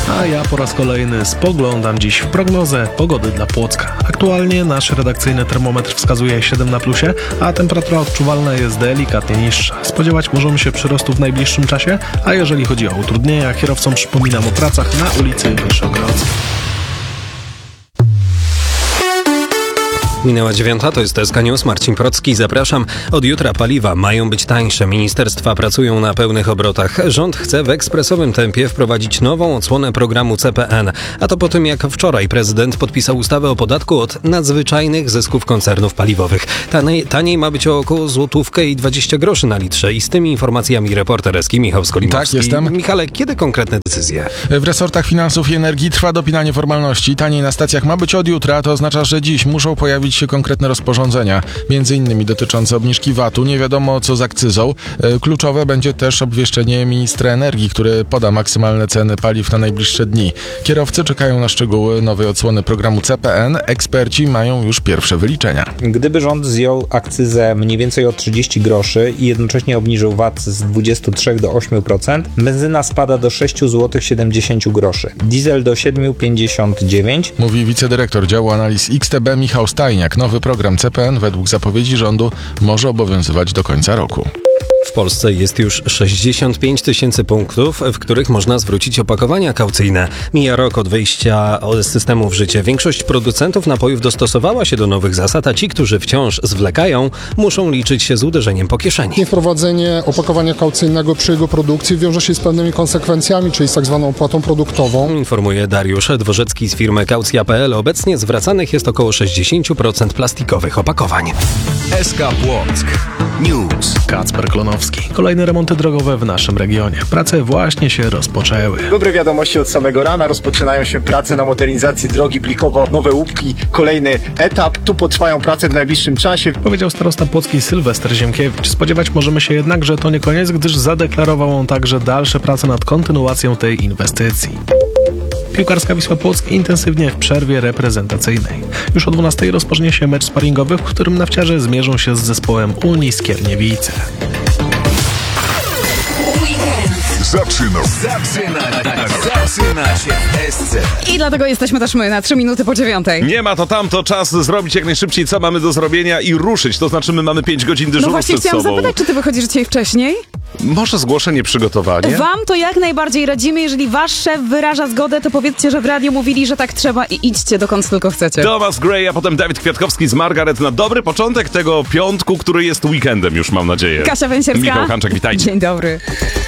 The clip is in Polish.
A ja po raz kolejny spoglądam dziś w prognozę pogody dla Płocka. Aktualnie nasz redakcyjny termometr wskazuje 7 na plusie, a temperatura odczuwalna jest delikatnie niższa. Spodziewać możemy się przyrostu w najbliższym czasie, a jeżeli chodzi o utrudnienia, kierowcom przypominam o pracach na ulicy Wyszogrodzkiej. Minęła 9, to jest SK News, Marcin Procki, zapraszam. Od jutra paliwa mają być tańsze. Ministerstwa pracują na pełnych obrotach. Rząd chce w ekspresowym tempie wprowadzić nową odsłonę programu CPN. A to po tym, jak wczoraj prezydent podpisał ustawę o podatku od nadzwyczajnych zysków koncernów paliwowych. Taniej ma być o około złotówkę i 20 groszy na litrze. I z tymi informacjami reporter SK Michał Skolimowski. Tak, jestem. Michale, kiedy konkretne decyzje? W resortach finansów i energii trwa dopinanie formalności. Taniej na stacjach ma być od jutra, to oznacza, że dziś muszą pojawić się konkretne rozporządzenia, między innymi dotyczące obniżki VAT-u. Nie wiadomo co z akcyzą. Kluczowe będzie też obwieszczenie ministra energii, który poda maksymalne ceny paliw na najbliższe dni. Kierowcy czekają na szczegóły nowej odsłony programu CPN. Eksperci mają już pierwsze wyliczenia. Gdyby rząd zjął akcyzę mniej więcej o 30 groszy i jednocześnie obniżył VAT z 23 do 8%, benzyna spada do 6,70 zł. Diesel do 7,59. Mówi wicedyrektor działu analiz XTB Michał Stajniak. Nowy program CPN według zapowiedzi rządu może obowiązywać do końca roku. W Polsce jest już 65 000 punktów, w których można zwrócić opakowania kaucyjne. Mija rok od wejścia systemu w życie. Większość producentów napojów dostosowała się do nowych zasad, a ci, którzy wciąż zwlekają, muszą liczyć się z uderzeniem po kieszeni. Niewprowadzenie opakowania kaucyjnego przy jego produkcji wiąże się z pewnymi konsekwencjami, czyli z tak zwaną opłatą produktową. Informuje Dariusz Dworzecki z firmy Kaucja.pl. Obecnie zwracanych jest około 60% plastikowych opakowań. SK Płock News. Kacper Klonowski. Kolejne remonty drogowe w naszym regionie. Prace właśnie się rozpoczęły. Dobre wiadomości od samego rana. Rozpoczynają się prace na modernizacji drogi Blikowo-Nowe Łupki. Kolejny etap. Tu potrwają prace w najbliższym czasie. Powiedział starosta płocki Sylwester Ziemkiewicz. Spodziewać możemy się jednak, że to nie koniec, gdyż zadeklarował on także dalsze prace nad kontynuacją tej inwestycji. Piłkarska Wisła Płock intensywnie w przerwie reprezentacyjnej. Już o 12:00 rozpocznie się mecz sparingowy, w którym nawciarze zmierzą się z zespołem Unii Skierniewice. Zaczyna się SC. I dlatego jesteśmy też my na 3 minuty po 9:00. Nie ma to tamto, czas zrobić jak najszybciej, co mamy do zrobienia i ruszyć. To znaczy, my mamy 5 godzin dyżuru No właśnie przed chciałam sobą. zapytać, czy ty wychodzisz dzisiaj wcześniej? Może zgłoszenie, przygotowanie? Wam to jak najbardziej radzimy. Jeżeli wasz szef wyraża zgodę, to powiedzcie, że w radiu mówili, że tak trzeba i idźcie dokąd tylko chcecie. Thomas Gray, a potem Dawid Kwiatkowski z Margaret na dobry początek tego piątku, który jest weekendem już, mam nadzieję. Kasia Węsierska. Michał Hanczak, witajcie. Dzień dobry.